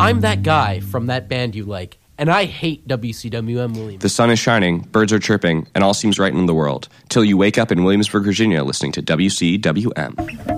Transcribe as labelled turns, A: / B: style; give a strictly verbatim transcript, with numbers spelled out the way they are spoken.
A: I'm that guy from that band you like, and I hate W C W M Williams.
B: The sun is shining, birds are chirping, and all seems right in the world, till you wake up in Williamsburg, Virginia, listening to W C W M.